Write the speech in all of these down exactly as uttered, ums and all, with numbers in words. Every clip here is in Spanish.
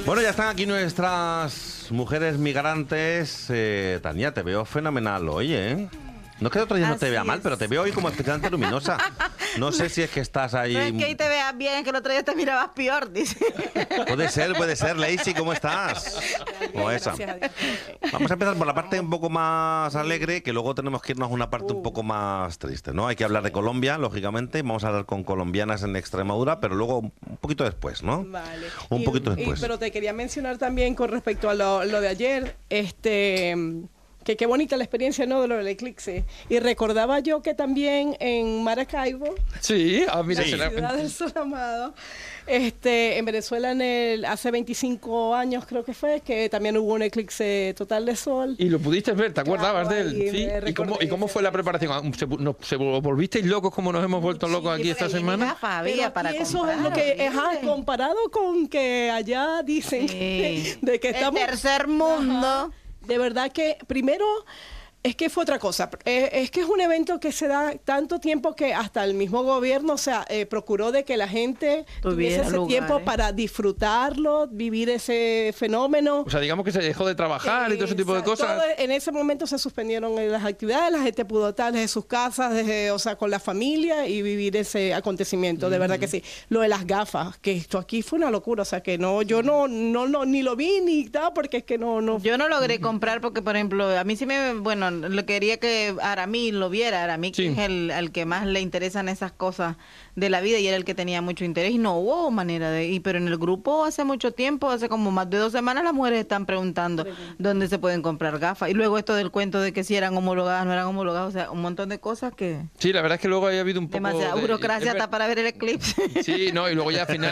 Bueno, ya están aquí nuestras mujeres migrantes. Eh, Tania, te veo fenomenal hoy, ¿eh? No es que el otro día no Así te vea mal, es. pero te veo hoy como especialmente luminosa. No sé si es que estás ahí... No es que ahí te veas bien, que el otro día te mirabas peor, dice. Puede ser, puede ser. Lacey, ¿cómo estás? O esa. Vamos a empezar por la parte un poco más alegre, que luego tenemos que irnos a una parte un poco más triste, ¿no? Hay que hablar de Colombia, lógicamente. Vamos a hablar con colombianas en Extremadura, pero luego un poquito después, ¿no? Vale. Un Y- poquito y- después. pero te quería mencionar también con respecto a lo, lo de ayer, este, que qué bonita la experiencia, ¿no?, de lo del eclipse. Y recordaba yo que también en Maracaibo, Sí, ah, mira, Sí. será- ciudad del sol amado, este, en Venezuela en el, hace veinticinco años creo que fue, que también hubo un eclipse total de sol. Y lo pudiste ver, ¿te acordabas Claro, de él? ahí Sí. me ¿Y cómo, recordé ¿Y cómo ese fue la momento. preparación? ¿Se, nos- se volvisteis locos como nos hemos vuelto locos aquí esta Pero semana? gafas Pero había aquí para eso comprar, es lo que, ajá, horrible. comparado con que allá dicen Sí. de que El estamos... tercer mundo. Ajá. De verdad que, primero, es que fue otra cosa. Eh, es que es un evento que se da tanto tiempo que hasta el mismo gobierno, o sea, eh, procuró de que la gente tuviese Tuviera ese lugar, tiempo ¿eh? para disfrutarlo, vivir ese fenómeno. O sea, digamos que se dejó de trabajar y todo ese tipo de Exacto. cosas. Todo en ese momento se suspendieron eh, las actividades, la gente pudo estar desde sus casas, desde, o sea, con la familia y vivir ese acontecimiento, de verdad que sí. Lo de las gafas, que esto aquí fue una locura, o sea, que no, yo no, no, no ni lo vi ni nada, porque es que no, no. Yo no logré comprar porque, por ejemplo, a mí sí me, bueno, lo quería que Aramí lo viera, Aramí que Sí. es el al que más le interesan esas cosas de la vida y era el que tenía mucho interés y no hubo manera de ir, pero en el grupo hace mucho tiempo, hace como más de dos semanas las mujeres están preguntando dónde se pueden comprar gafas y luego esto del cuento de que si eran homologadas, no eran homologadas, o sea, un montón de cosas que Sí, la verdad es que luego ha habido un poco demasiada de- burocracia es ver- hasta para ver el eclipse. Sí, no, y luego ya al final...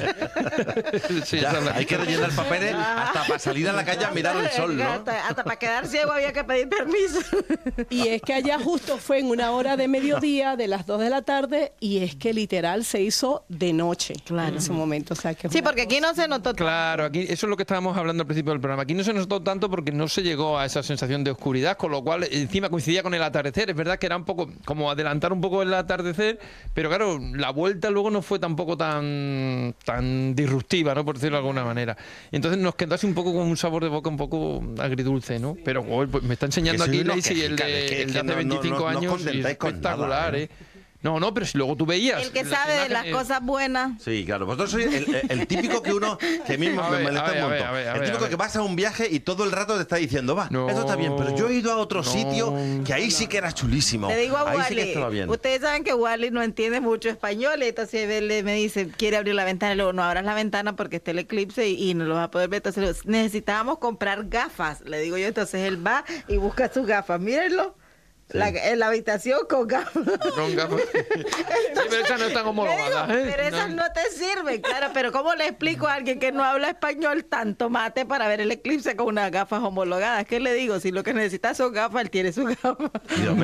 Sí, Ya, esa es la- hay que rellenar papeles hasta para salir a la calle a mirar el sol, ¿no? Hasta, hasta para quedar ciego había que pedir permiso. Y es que allá justo fue en una hora de mediodía, de las dos de la tarde, y es que literal se hizo de noche Claro. en ese momento. O sea, que es Sí, una porque aquí no se notó tanto. Claro, aquí eso es lo que estábamos hablando al principio del programa. Aquí no se notó tanto porque no se llegó a esa sensación de oscuridad, con lo cual encima coincidía con el atardecer. Es verdad que era un poco como adelantar un poco el atardecer, pero claro, la vuelta luego no fue tampoco tan tan disruptiva, ¿no?, por decirlo de alguna manera. Entonces nos quedó así un poco con un sabor de boca un poco agridulce, ¿no? Pero joder, pues me está enseñando Que aquí sois unos Lacey el quejicas, de, es que- el es de que hace no- no- veinticinco no- no años y contentáis con espectacular, nada, ¿eh? No, no, pero si luego tú veías El que las sabe de las imágenes- cosas buenas. Sí, claro. Vosotros sois el, el- el típico que uno, que mismo A me ver, molesta a ver, un a ver, montón. a ver, a El ver, típico a ver. que vas a un viaje y todo el rato te está diciendo, va, No, esto está bien, pero yo he ido a otro no, sitio que ahí sí que era chulísimo. Le digo a ahí sí que Wally, estaba bien. ustedes saben que Wally no entiende mucho español, entonces él le- me dice, quiere abrir la ventana, y luego no abras la ventana porque está el eclipse y, y no lo vas a poder ver, entonces le digo, necesitábamos comprar gafas, le digo yo, entonces él va y busca sus gafas, mírenlo, la- en la habitación con gafas. Con gafas. Sí, pero esas no están Le digo, homologadas, ¿eh? pero esas no te sirven, claro, pero ¿cómo le explico a alguien que no habla español tanto mate para ver el eclipse con unas gafas homologadas? ¿Qué le digo? Si lo que necesita son gafas, él tiene sus gafas. Dios mío.